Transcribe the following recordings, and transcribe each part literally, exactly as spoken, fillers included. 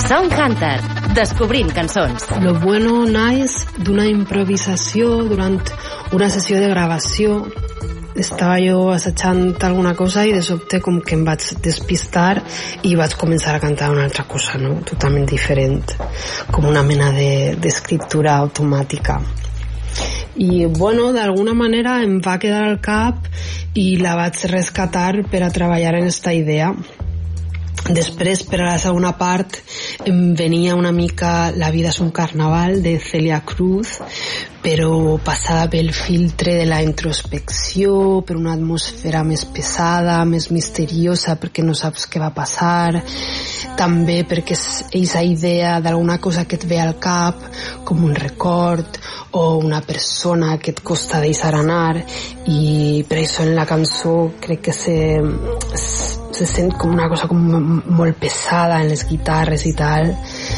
Song Hunter, descobrint cançons. Lo bueno naix d'una improvisació durant una sessió de gravació. Estava jo assajant alguna cosa i de sobte com que em vaig despistar i vaig començar a cantar una altra cosa, no? Totalment diferent, com una mena d'escriptura automàtica. I bueno, d'alguna manera em va quedar al cap i la vaig rescatar per a treballar en esta idea. Després, per a la segona part, em venia una mica La vida és un carnaval, de Celia Cruz, però passada pel filtre de la introspecció, per una atmosfera més pesada, més misteriosa, perquè no saps què va passar, també perquè és aquesta idea d'alguna cosa que et ve al cap, com un record, o una persona que et costa deixar anar, i per això en la cançó crec que se, se sent com una cosa com molt pesada en les guitarres i tal.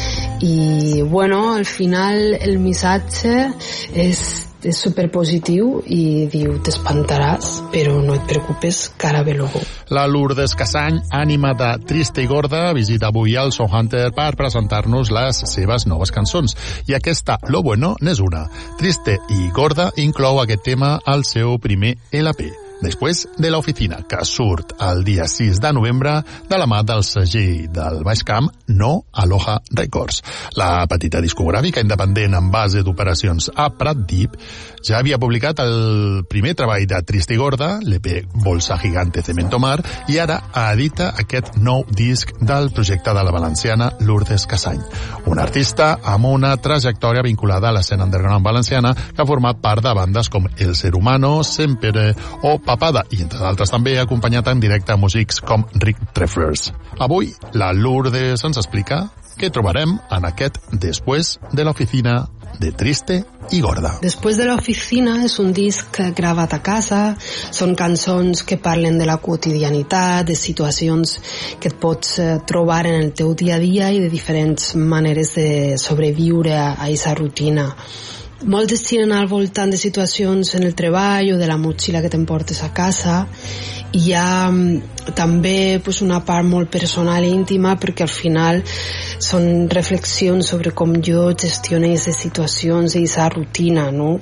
I bueno, al final el missatge és, és superpositiu i diu: t'espantaràs, però no et preocupes, que ara ve lo bo. La Lourdes Casany, ànima de Trista i Gorda, visita avui al Song Hunter per presentar-nos les seves noves cançons. I aquesta, Lo Bueno, n'és una. Triste i Gorda inclou aquest tema al seu primer L P. Després de l'Oficina, que surt el dia sis de novembre de la mà del segell del Baix Camp, No Aloha Records. La petita discogràfica independent en base d'operacions a Prat Deep ja havia publicat el primer treball de Trista i Gorda, l'E P Bolsa Gigante Cemento Mar, i ara edita aquest nou disc del projecte de la valenciana Lourdes Casany, una artista amb una trajectòria vinculada a l'escena underground valenciana que ha format part de bandes com El Ser Humano, Sempre o Papada, i entre d'altres també ha acompanyat en directe a músics com Rick Treffers. Avui la Lourdes ens explica què trobarem en aquest Després de l'Oficina de Triste i Gorda. Després de l'Oficina és un disc gravat a casa, són cançons que parlen de la quotidianitat, de situacions que et pots trobar en el teu dia a dia i de diferents maneres de sobreviure a aquesta rutina. Moltes tiren al voltant de situacions en el treball o de la motxilla que t'emportes a casa, i hi ha també pues, una part molt personal i íntima, perquè al final són reflexions sobre com jo gestiono aquestes situacions i aquesta rutina, no?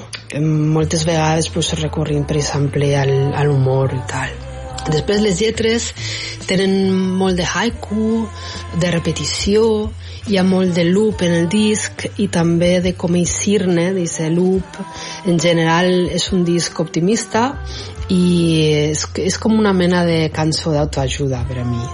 Moltes vegades pues, recorrint, per exemple, al, a l'humor i tal. Després les lletres tenen molt de haiku, de repetició, hi ha molt de loop en el disc i també de com eixir-ne d'aquest loop. En general és un disc optimista i és, és com una mena de cançó d'autoajuda per a mi.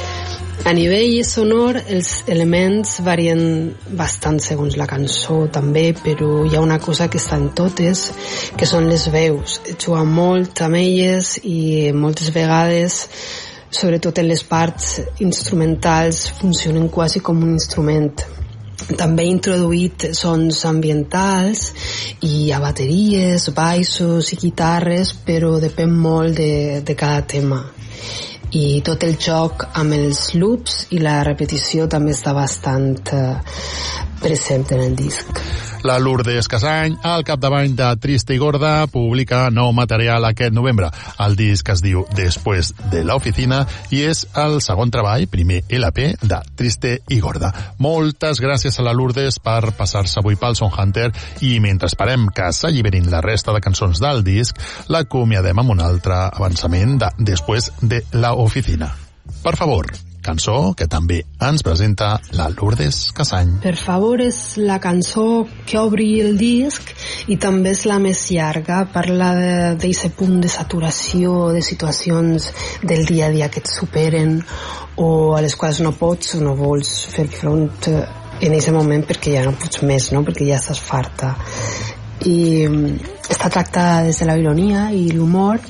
A nivell sonor els elements varien bastant segons la cançó també, però hi ha una cosa que està en totes, que són les veus. Juga molt amb elles i moltes vegades, sobretot en les parts instrumentals, funcionen quasi com un instrument. També he introduït sons ambientals i hi ha bateries, baixos i guitarres, però depèn molt de, de cada tema. I tot el joc amb els loops i la repetició també està bastant eh, present en el disc. La Lourdes Casany, al capdavant de Trista i Gorda, publica nou material aquest novembre. El disc es diu Després de l'Oficina i és el segon treball, primer L P, de Trista i Gorda. Moltes gràcies a la Lourdes per passar-se avui pel Song Hunter, i mentre esperem que s'alliberin la resta de cançons del disc, l'acomiadem amb un altre avançament de Després de l'Oficina. Per favor, cançó que també ens presenta la Lourdes Casany. Per favor és la cançó que obri el disc i també és la més llarga. Parla d'aquest punt de saturació, de situacions del dia a dia que et superen o a les quals no pots o no vols fer front en aquest moment perquè ja no pots més, no? Perquè ja estàs farta. I està tractada des de la ironia i l'humor,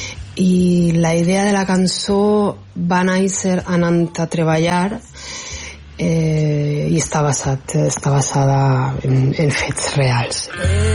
i la idea de la cançó va néixer anant a treballar eh, i està basat, està basada en, en fets reals.